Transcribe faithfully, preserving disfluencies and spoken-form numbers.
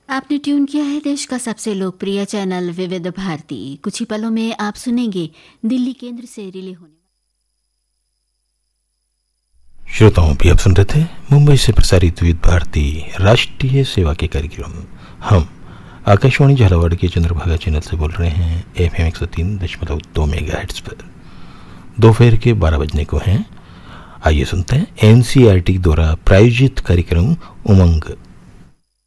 आपने ट्यून किया है देश का सबसे लोकप्रिय चैनल विविध भारती। कुछ ही पलों में आप सुनेंगे दिल्ली केंद्र से रिले होने। श्रोताओं भी आप सुन रहे थे मुंबई से प्रसारित विविध भारती राष्ट्रीय सेवा के कार्यक्रम। हम आकाशवाणी झालावाड़ के चंद्रभागा चैनल से बोल रहे हैं एफ एम एक सौ तीन दशमलव दो मेगा हर्ट्ज पर। दोपहर के बारह बजने को हैं। आइए सुनते हैं N C E R T द्वारा प्रायोजित कार्यक्रम उमंग।